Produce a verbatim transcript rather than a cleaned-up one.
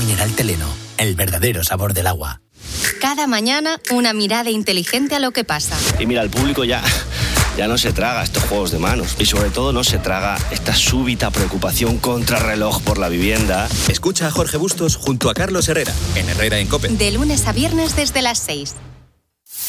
mineral Teleno, el verdadero sabor del agua. Cada mañana, una mirada inteligente a lo que pasa. Y mira, el público ya, ya no se traga estos juegos de manos. Y sobre todo no se traga esta súbita preocupación contrarreloj por la vivienda. Escucha a Jorge Bustos junto a Carlos Herrera, en Herrera en COPE. De lunes a viernes desde las seis.